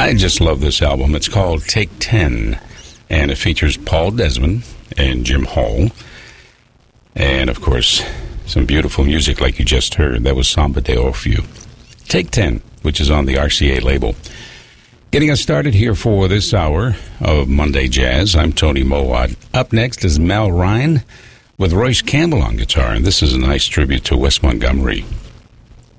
I just love this album. It's called Take 10, and it features Paul Desmond and Jim Hall. And, of course, some beautiful music like you just heard. That was Samba de Orfeo. Take 10, which is on the RCA label. Getting us started here for this hour of Monday Jazz, I'm Tony Mowat. Up next is Mel Ryan with Royce Campbell on guitar, and this is a nice tribute to Wes Montgomery.